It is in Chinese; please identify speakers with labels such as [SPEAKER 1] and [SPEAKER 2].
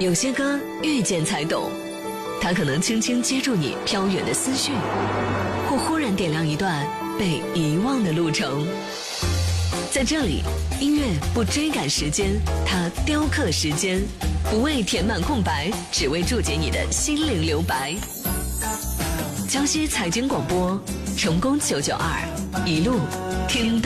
[SPEAKER 1] 有些歌遇见才懂，它可能轻轻接住你飘远的思绪，或忽然点亮一段被遗忘的路程。在这里，音乐不追赶时间，它雕刻时间，不为填满空白，只为注解你的心灵留白。江西财经广播，成功992，一路听到。